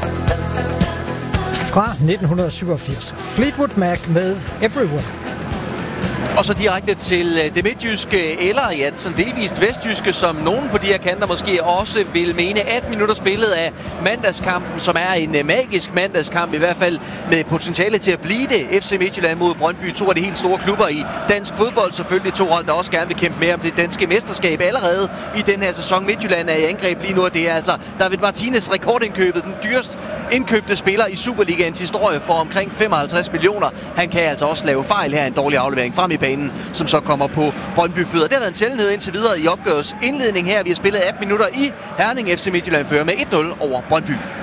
Fra 1987. Fleetwood Mac med Everywhere. Og så direkte til det midtjyske, eller ja, sådan delvist vestjyske, som nogen på de her kanter måske også vil mene. 18 minutter spillet af mandagskampen, som er en magisk mandagskamp, i hvert fald med potentiale til at blive det. FC Midtjylland mod Brøndby, to af de helt store klubber i dansk fodbold. Selvfølgelig to hold, der også gerne vil kæmpe mere om det danske mesterskab allerede i den her sæson. Midtjylland er i angreb lige nu, og det er altså David Martinez rekordindkøbet, den dyrest indkøbte spiller i Superligaens historie for omkring 55 millioner. Han kan altså også lave fejl her, en dårlig aflevering frem i banen, som så kommer på Brøndby-fødder. Det har været en sjældenhed indtil videre i opgørets indledning her. Vi har spillet 18 minutter i Herning. FC Midtjylland fører med 1-0 over Brøndby.